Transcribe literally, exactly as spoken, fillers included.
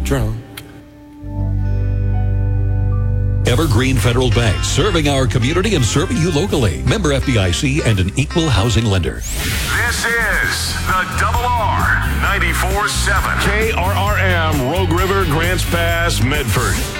drunk. Evergreen Federal Bank, serving our community and serving you locally. Member F D I C and an equal housing lender. This is the Double R ninety-four seven. K R R M, Rogue River, Grants Pass, Medford.